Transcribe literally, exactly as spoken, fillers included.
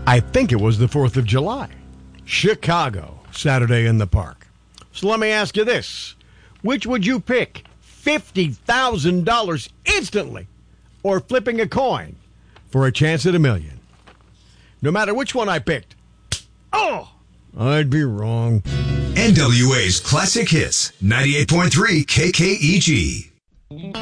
I think it was the fourth of July. Chicago, Saturday in the Park. So let me ask you this. Which would you pick? fifty thousand dollars instantly or flipping a coin for a chance at a million? No matter which one I picked, oh, I'd be wrong. N W A's Classic Hits, ninety-eight point three K K E G.